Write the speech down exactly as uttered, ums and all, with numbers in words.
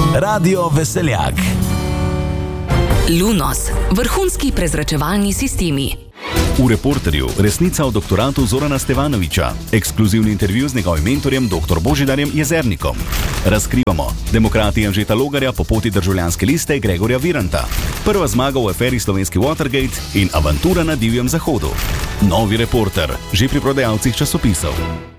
Radio Veseljak. Lunos, vrhunski prezračevalni sistemi. V Reporterju resnica o doktoratu Zorana Stevanovića, ekskluzivni intervju z njegovim mentorjem dr. Božidarjem Jezernikom. Razkrivamo demokrati Anžeta Logarja po poti državljanske liste Gregorja Viranta, prva zmaga v aferi slovenski Watergate in avantura na divjem zahodu. Novi Reporter, že pri prodajalcih časopisov.